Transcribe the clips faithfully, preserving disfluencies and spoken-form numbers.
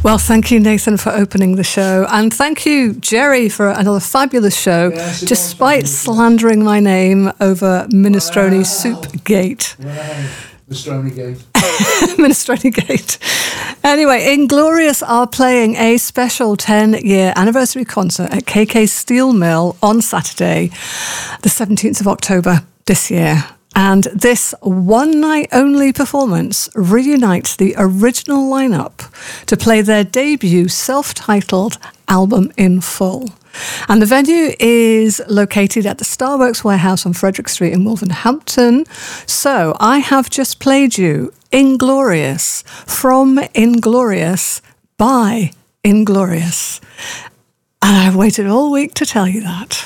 Well, thank you, Nathan, for opening the show. And thank you, Jerry, for another fabulous show, yes, despite slandering my name over Minestrone wow. Soup Gate. Wow. Minestrone Gate. Minestrone Gate. Anyway, Inglorious are playing a special ten-year anniversary concert at K K Steel Mill on Saturday, the seventeenth of October this year. And this one-night-only performance reunites the original lineup to play their debut self-titled album in full. And the venue is located at the Starworks Warehouse on Frederick Street in Wolverhampton. So I have just played you Inglorious from Inglorious by Inglorious. And I've waited all week to tell you that.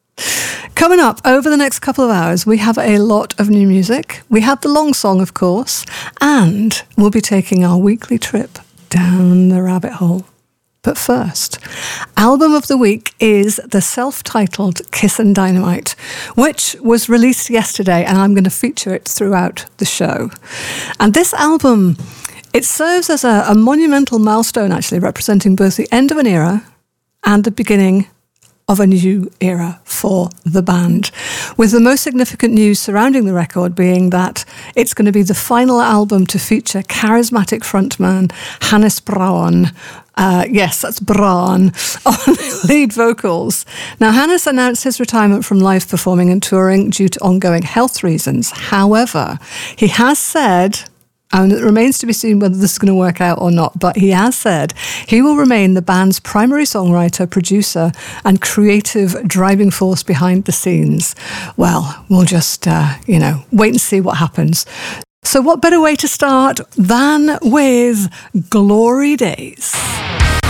Coming up over the next couple of hours, we have a lot of new music. We have the long song, of course, and we'll be taking our weekly trip down the rabbit hole. But first, album of the week is the self-titled Kissin' Dynamite, which was released yesterday, and I'm going to feature it throughout the show. And this album, it serves as a, a monumental milestone, actually, representing both the end of an era and the beginning of a new era for the band, with the most significant news surrounding the record being that it's going to be the final album to feature charismatic frontman Hannes Braun. Uh, yes, that's Braun on lead vocals. Now, Hannes announced his retirement from live performing and touring due to ongoing health reasons. However, he has said, and it remains to be seen whether this is going to work out or not, but he has said he will remain the band's primary songwriter, producer, and creative driving force behind the scenes. Well, we'll just, uh, you know, wait and see what happens. So what better way to start than with Glory Days?